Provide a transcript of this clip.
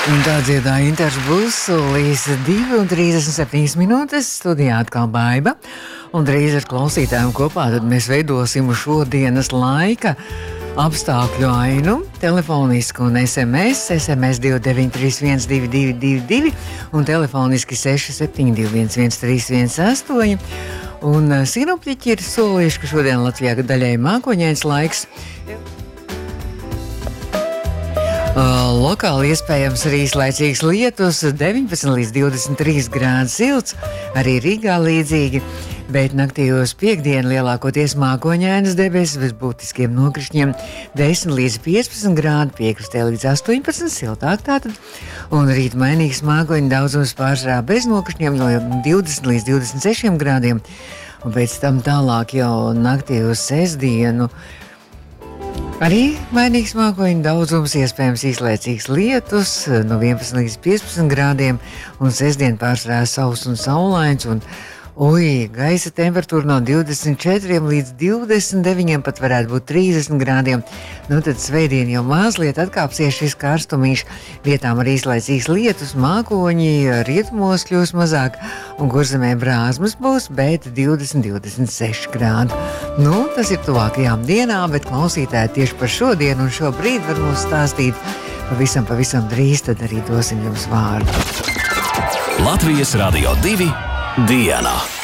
Un tā dziedāja Inters Busulis 2:37 minūtes, studijā atkal Baiba. Un drīz ar klausītājiem kopā tad mēs veidosim šodienas laika apstākļu ainu, telefoniski un SMS 2931222, un telefoniski 67211318. Un sinoptiķi ir solījuši, ka šodien Latvijā daļai mākoņains laiks. Lokāli iespējams arī īslaicīgs lietus, 19 līdz 23 grādi silts, arī Rīgā līdzīgi, bet naktī uz piektdienu lielākoties mākoņainas debesis bez būtiskiem nokrišņiem, 10 līdz 15 grādi, piekrastē līdz 18, siltāk tātad, un rīt mainīgs mākoņu daudzums pārsvarā bez nokrišņiem no 20 līdz 26 grādiem, un pēc tam tālāk jau naktī uz sestdienu. Arī mainīgs mākoņu daudzums, iespējams īslaicīgs lietus no 11 līdz 15 grādiem, un sestdien pārsvarā sauss un saulains, un gaisa temperatūra no 24 līdz 29, pat varētu būt 30 grādiem. Nu tad svētdien jau mazliet atkāpsies šis karstumiņš, vietām arī īslaicīgs lietus, mākoņi rietumos kļūs mazāk, un Kurzemē brāzmas būs, bet 20-26 grādi. Nu, tas ir tuvākajām dienām, bet klausītāji tieši par šodienu un šobrīd var mums stāstīt pavisam drīz, tad arī dosim jums vārdu. Latvijas Radio 2 dienā.